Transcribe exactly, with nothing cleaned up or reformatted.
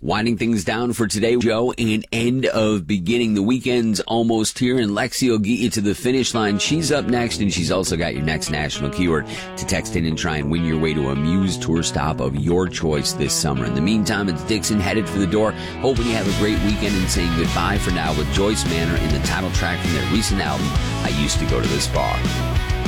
Winding things down for today, Joe, and end of beginning. The weekend's almost here, and Lexi will get you to the finish line. She's up next, and she's also got your next national keyword to text in and try and win your way to a Muse tour stop of your choice this summer. In the meantime, it's Dixon headed for the door. Hoping you have a great weekend and saying goodbye for now with Joyce Manor in the title track from their recent album, I Used to Go to This Bar.